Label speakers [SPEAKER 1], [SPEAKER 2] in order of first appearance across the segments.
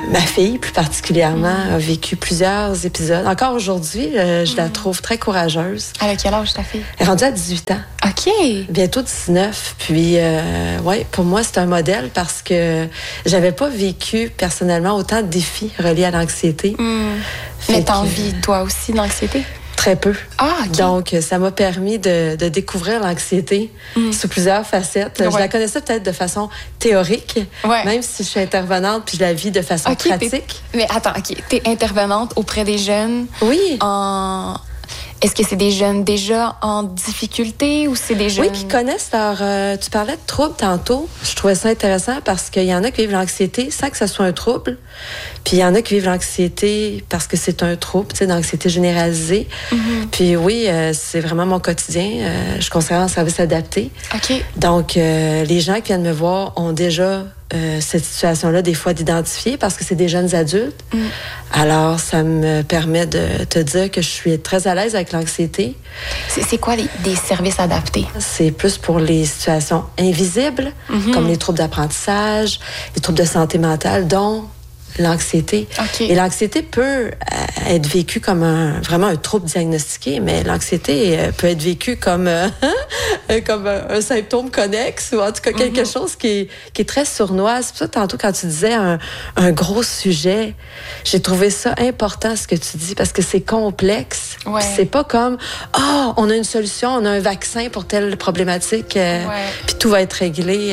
[SPEAKER 1] Ma fille, plus particulièrement, a vécu plusieurs épisodes. Encore aujourd'hui, je la trouve très courageuse.
[SPEAKER 2] Elle a quel âge, ta fille?
[SPEAKER 1] Elle est rendue à 18 ans.
[SPEAKER 2] OK.
[SPEAKER 1] Bientôt 19. Puis, pour moi, c'est un modèle parce que j'avais pas vécu personnellement autant de défis reliés à l'anxiété.
[SPEAKER 2] Mais t'as envie, toi aussi, d'anxiété?
[SPEAKER 1] Très peu.
[SPEAKER 2] Ah, OK.
[SPEAKER 1] Donc, ça m'a permis de découvrir l'anxiété sous plusieurs facettes. Je la connaissais peut-être de façon théorique, même si je suis intervenante puis je la vis de façon pratique.
[SPEAKER 2] Mais attends, OK. T'es intervenante auprès des jeunes?
[SPEAKER 1] Oui.
[SPEAKER 2] Est-ce que c'est des jeunes déjà en difficulté ou c'est des jeunes...
[SPEAKER 1] Oui, qui connaissent leur... tu parlais de troubles tantôt. Je trouvais ça intéressant parce qu'il y en a qui vivent l'anxiété sans que ça soit un trouble. Puis il y en a qui vivent l'anxiété parce que c'est un trouble, tu sais, d'anxiété généralisée. Puis oui, c'est vraiment mon quotidien. Je suis conseillère en service adapté.
[SPEAKER 2] OK.
[SPEAKER 1] Donc, les gens qui viennent me voir ont déjà cette situation-là, des fois, d'identifier parce que c'est des jeunes adultes. Alors, ça me permet de te dire que je suis très à l'aise avec l'anxiété.
[SPEAKER 2] C'est quoi des services adaptés?
[SPEAKER 1] C'est plus pour les situations invisibles, comme les troubles d'apprentissage, les troubles de santé mentale, dont l'anxiété.
[SPEAKER 2] Okay.
[SPEAKER 1] Et l'anxiété peut être vécue comme vraiment un trouble diagnostiqué, mais l'anxiété peut être vécue comme un symptôme connexe ou en tout cas quelque chose qui est très sournois. C'est pour ça, tantôt, quand tu disais un gros sujet, j'ai trouvé ça important, ce que tu dis, parce que c'est complexe.
[SPEAKER 2] Ouais.
[SPEAKER 1] C'est pas comme, on a une solution, on a un vaccin pour telle problématique, puis tout va être réglé.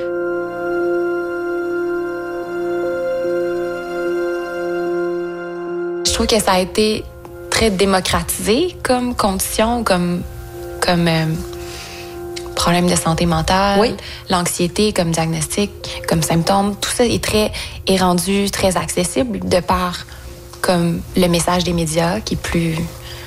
[SPEAKER 2] Je trouve que ça a été très démocratisé comme condition, comme problème de santé mentale, l'anxiété comme diagnostic, comme symptôme. Tout ça est rendu très accessible de par comme le message des médias qui est plus...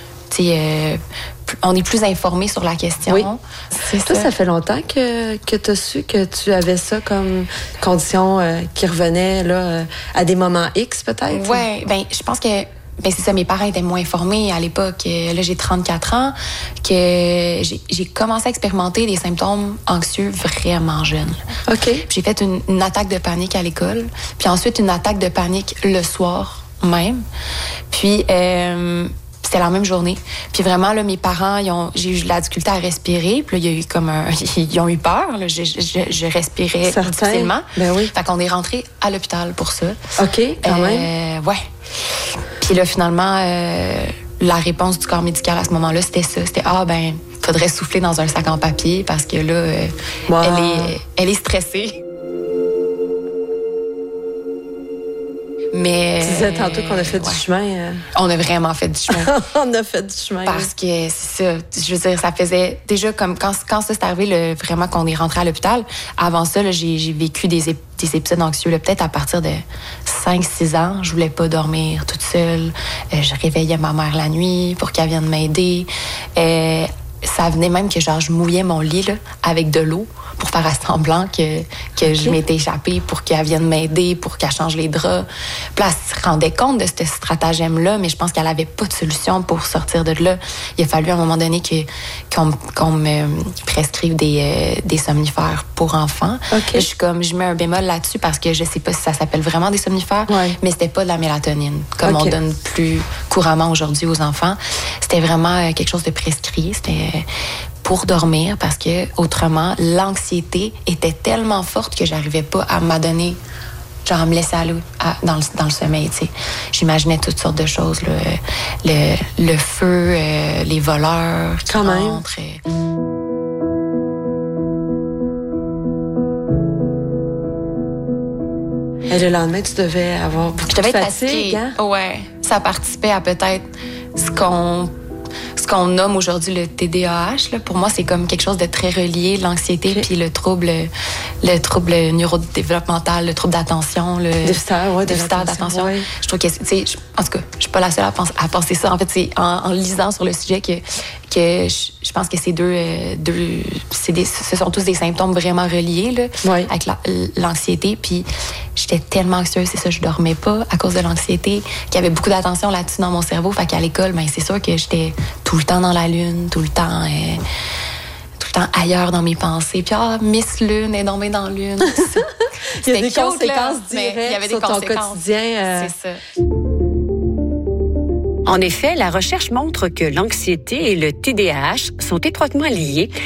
[SPEAKER 2] on est plus informé sur la question.
[SPEAKER 1] Oui. Ça fait longtemps que tu as su que tu avais ça comme condition qui revenait là, à des moments X, peut-être?
[SPEAKER 2] Oui, je pense que c'est ça, mes parents étaient moins informés à l'époque. Là, j'ai 34 ans, que j'ai commencé à expérimenter des symptômes anxieux vraiment jeunes.
[SPEAKER 1] OK.
[SPEAKER 2] J'ai fait une attaque de panique à l'école, puis ensuite une attaque de panique le soir même. Puis... c'était la même journée. Puis vraiment, là, mes parents, j'ai eu de la difficulté à respirer. Puis là, il y a eu comme ils ont eu peur. Là. Je respirais difficilement.
[SPEAKER 1] Ben oui.
[SPEAKER 2] Fait qu'on est rentré à l'hôpital pour ça.
[SPEAKER 1] OK, quand même.
[SPEAKER 2] Ouais. Puis là, finalement, la réponse du corps médical à ce moment-là, c'était ça. C'était, faudrait souffler dans un sac en papier parce que là, elle est stressée. Mais,
[SPEAKER 1] tu disais tantôt qu'on a fait du chemin.
[SPEAKER 2] On a vraiment fait du chemin.
[SPEAKER 1] On a fait du chemin.
[SPEAKER 2] Parce que c'est ça. Je veux dire, ça faisait déjà comme quand ça s'est arrivé, vraiment qu'on est rentré à l'hôpital. Avant ça, là, j'ai vécu des épisodes anxieux, là, peut-être à partir de 5-6 ans. Je voulais pas dormir toute seule. Je réveillais ma mère la nuit pour qu'elle vienne m'aider. Ça venait même que je mouillais mon lit là, avec de l'eau pour faire semblant que je m'étais échappée pour qu'elle vienne m'aider, pour qu'elle change les draps. Puis là, elle se rendait compte de ce stratagème-là, mais je pense qu'elle avait pas de solution pour sortir de là. Il a fallu à un moment donné qu'on me prescrive des somnifères pour enfants.
[SPEAKER 1] Okay.
[SPEAKER 2] Je mets un bémol là-dessus parce que je sais pas si ça s'appelle vraiment des somnifères, mais c'était pas de la mélatonine, comme on donne plus couramment aujourd'hui aux enfants. C'était vraiment quelque chose de prescrit. C'était pour dormir parce que autrement l'anxiété était tellement forte que j'arrivais pas à m'adonner, genre à me laisser aller dans le sommeil, tu sais. J'imaginais toutes sortes de choses là, le feu, les voleurs qui
[SPEAKER 1] quand
[SPEAKER 2] rentrent.
[SPEAKER 1] Et le lendemain, tu devais avoir beaucoup de fatigue, hein?
[SPEAKER 2] Ouais, ça participait à peut-être ce qu'on nomme aujourd'hui le TDAH. Là. Pour moi, c'est comme quelque chose de très relié, l'anxiété puis le trouble neurodéveloppemental, le trouble d'attention, le déficit d'attention. Ouais. Je trouve que, tu sais, en tout cas, je suis pas la seule à penser ça. En fait, c'est en lisant sur le sujet que je pense que ces ce sont tous des symptômes vraiment reliés là, avec l'anxiété. Puis j'étais tellement anxieuse, c'est ça, je dormais pas à cause de l'anxiété, qu'il y avait beaucoup d'attention là-dessus dans mon cerveau. Fait qu'à l'école, c'est sûr que j'étais tout le temps dans la lune, tout le temps le temps ailleurs dans mes pensées. Puis, Miss Lune est tombée dans Lune.
[SPEAKER 1] Il y a des conséquences directes sur ton quotidien.
[SPEAKER 2] C'est ça.
[SPEAKER 3] En effet, la recherche montre que l'anxiété et le TDAH sont étroitement liés